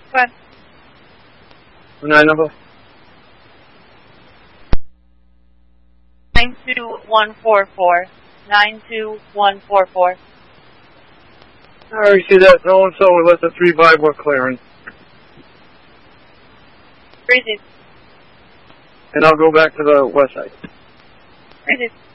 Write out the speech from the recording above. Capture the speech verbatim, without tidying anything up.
Go ahead. Nine number? nine two one four four. nine two one four four. I already see that. So and so will let the three by work clearing. Crazy. And I'll go back to the west side. Crazy.